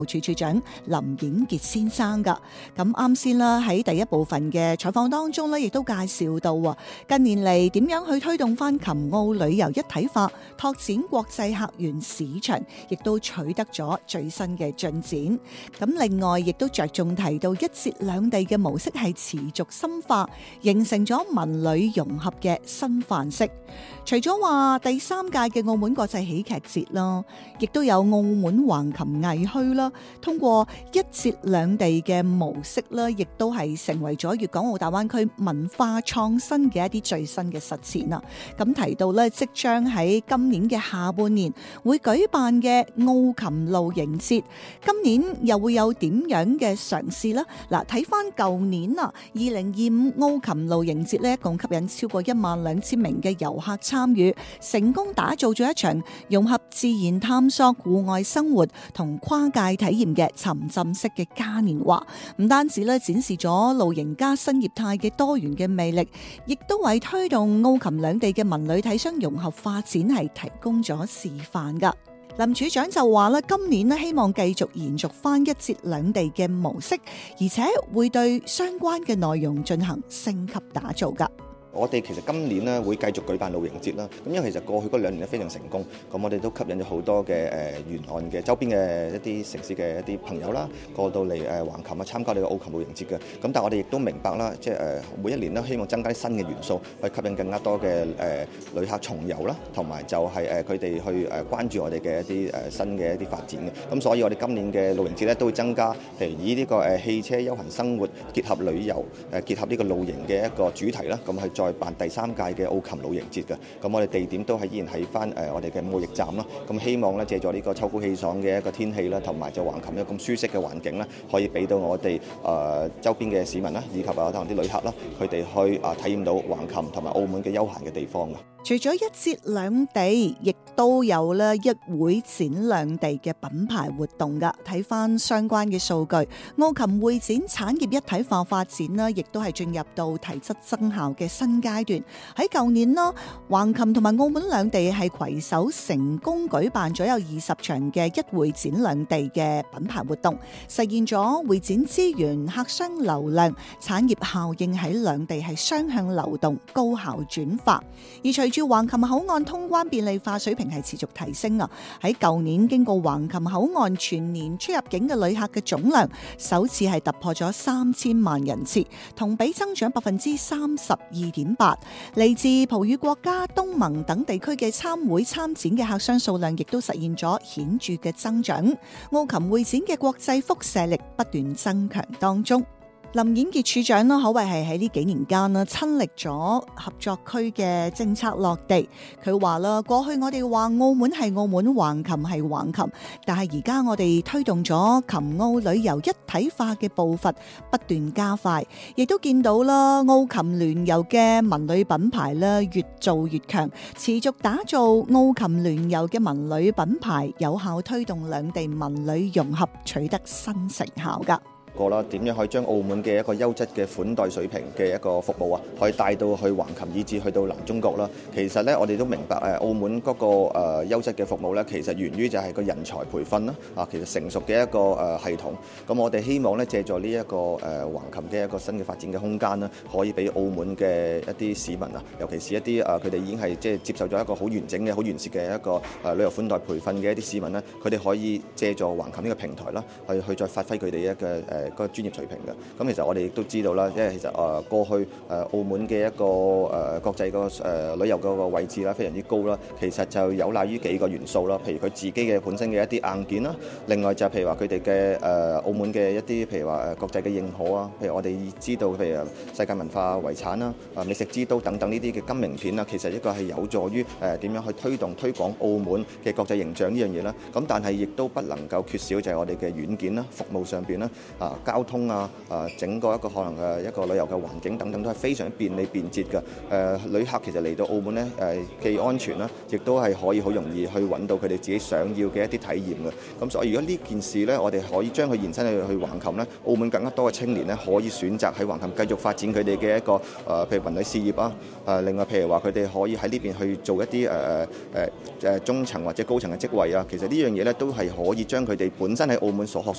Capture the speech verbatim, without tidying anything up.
處處長林演傑先生噶。咁啱先啦，喺第一部分嘅採訪當中咧，亦都介紹到啊，近年嚟點樣去推動翻琴澳旅遊一體化，拓展國際客源市場，亦都取得咗最新嘅進展。咁另外亦都着重提到一節兩地嘅模式係持續深化，形成咗文旅融合嘅新範式。除咗話第三屆嘅澳門國際喜劇節啦，亦都有澳門橫琴藝墟啦。通過一節兩地嘅模式啦，亦都係成為咗粵港澳大灣區文化創新嘅一啲最新嘅實踐啦。咁提到咧，即將喺今年嘅下半年會舉辦嘅澳琴露營節，今年又會有點樣嘅嘗試呢？嗱，睇翻舊年啊，二零二五澳琴露營節咧，一共吸引超過一萬兩千名嘅遊客參與，成功打造咗一場融合自然探索、戶外生活同跨界體驗嘅沉浸式嘅嘉年華。唔單止咧展示咗露營加新業態嘅多元嘅魅力，亦都為推動澳琴兩地嘅文旅體商融合發展係提供咗示範噶。林處長就話咧，今年咧希望繼續延續翻一節兩地嘅模式，而且會對相關嘅內容進行升級打造噶。 我哋其實今年咧會繼續舉辦露營節啦，咁因為其實過去嗰兩年咧非常成功，咁我哋都吸引咗好多嘅誒沿岸嘅周邊嘅一啲城市嘅一啲朋友啦，過到嚟誒橫琴啊參加呢個澳琴露營節嘅。咁但係我哋亦都明白啦，即係誒每一年咧希望增加啲新嘅元素，去吸引更加多嘅誒旅客重遊啦，同埋就係誒佢哋去誒關注我哋嘅一啲誒新嘅一啲發展嘅。咁所以我哋今年嘅露營節咧都會增加，譬如以呢個誒汽車休閒生活結合旅遊誒結合呢個露營嘅一個主題啦，咁去再辦第三屆嘅澳琴露營節嘅，咁我哋地點都係依然喺翻誒我哋嘅貿易站啦，咁希望咧借助呢個秋高氣爽嘅一個天氣啦，同埋就橫琴有咁舒適嘅環境啦，可以俾到我哋誒周邊嘅市民啦，以及啊可能啲旅客啦，佢哋去啊體驗到橫琴同埋澳門嘅休閒嘅地方嘅。 除咗一節兩地，亦都有咧一會展兩地嘅品牌活動噶。睇翻相關嘅數據，澳琴會展產業一體化發展呢，亦都係進入到提質增效嘅新階段。喺舊年啦，橫琴同埋澳門兩地係攜手成功舉辦咗有二十場嘅一會展兩地嘅品牌活動，實現咗會展資源、客商流量、產業效應喺兩地係雙向流動、高效轉化。而隨住橫琴口岸通關便利化水平係持續提升啊！喺舊年經過橫琴口岸全年出入境嘅旅客嘅總量首次係突破咗三千萬人次，同比增長百分之三十二點八。嚟自葡語國家、東盟等地區嘅參會參展嘅客商數量亦都實現咗顯著嘅增長。澳琴會展嘅國際輻射力不斷增強當中。林演傑處長啦，可謂係喺呢幾年間啦，親歷咗合作區嘅政策落地。佢話啦，過去我哋話澳門係澳門，橫琴係橫琴，但係而家我哋推動咗琴澳旅遊一體化嘅步伐不斷加快，亦都見到啦，澳琴聯遊嘅文旅品牌啦越做越強，持續打造澳琴聯遊嘅文旅品牌，有效推動兩地文旅融合，取得新成效㗎。 個啦，點樣可以將澳門嘅一個優質嘅款待水平嘅一個服務啊，可以帶到去橫琴以至去到南中國啦。其實咧，我哋都明白誒，澳門嗰個誒優質嘅服務咧，其實源於就係個人才培訓啦。啊，其實成熟嘅一個誒系統。咁我哋希望咧，借助呢一個誒橫琴嘅一個新嘅發展嘅空間啦，可以俾澳門嘅一啲市民啊，尤其是一啲誒佢哋已經係即係接受咗一個好完整嘅、好完善嘅一個誒旅遊款待培訓嘅一啲市民咧，佢哋可以借助橫琴呢個平台啦，去去再發揮佢哋一個誒。誒個專業水平嘅，咁其實我哋亦都知道啦，因為其實誒過去誒澳門嘅一個誒國際個誒旅遊嗰個位置啦，非常之高啦。其實就有賴於幾個元素啦，譬如佢自己嘅本身嘅一啲硬件啦，另外就譬如話佢哋嘅誒澳門嘅一啲譬如話誒國際嘅認可啊，譬如我哋知道譬如世界文化遺產啦、啊美食之都等等呢啲嘅金名片啊，其實一個係有助於誒點樣去推動推廣澳門嘅國際形象呢樣嘢啦。咁但係亦都不能夠缺少就係我哋嘅軟件啦、服務上邊啦、啊交通啊、啊整個一個可能嘅一個旅遊嘅環境等等都係非常便利便捷嘅。誒、呃、旅客其實嚟到澳門咧，誒、呃、既安全啦，亦都係可以好容易去揾到佢哋自己想要嘅一啲體驗嘅。咁所以如果呢件事咧，我哋可以將佢延伸去去橫琴咧，澳門更加多嘅青年咧可以選擇喺橫琴繼續發展佢哋嘅一個誒、呃，譬如文旅事業啊。誒、呃、另外譬如話佢哋可以喺呢邊去做一啲誒誒誒誒中層或者高層嘅職位啊。其實呢樣嘢咧都係可以將佢哋本身喺澳門所學